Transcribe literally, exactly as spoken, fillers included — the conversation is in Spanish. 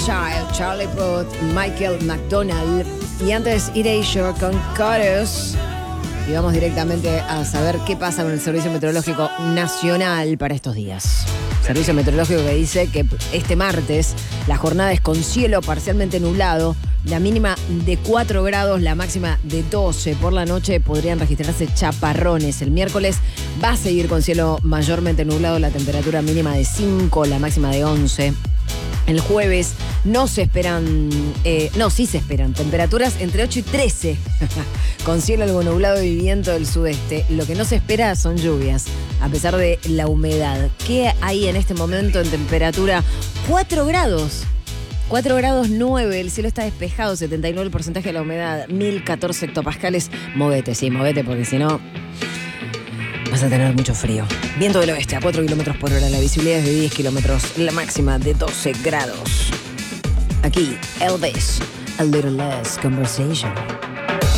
Child, Charlie Puth, Michael McDonald. Y antes Erasure con Chorus. Y vamos directamente a saber qué pasa con el Servicio Meteorológico Nacional para estos días. Servicio Meteorológico que dice que este martes la jornada es con cielo parcialmente nublado, la mínima de cuatro grados, la máxima de doce. Por la noche podrían registrarse chaparrones. El miércoles va a seguir con cielo mayormente nublado, la temperatura mínima de cinco, la máxima de once. El jueves no se esperan, eh, no, sí se esperan, temperaturas entre ocho y trece, con cielo algo nublado y viento del sudeste. Lo que no se espera son lluvias, a pesar de la humedad. ¿Qué hay en este momento en temperatura? cuatro grados. cuatro grados nueve, el cielo está despejado, setenta y nueve por ciento de la humedad, mil catorce hectopascales. Movete, sí, movete, porque si no vas a tener mucho frío. Viento del oeste a cuatro kilómetros por hora, la visibilidad es de diez kilómetros, la máxima de doce grados. Aquí, Elvis, A Little Less Conversation.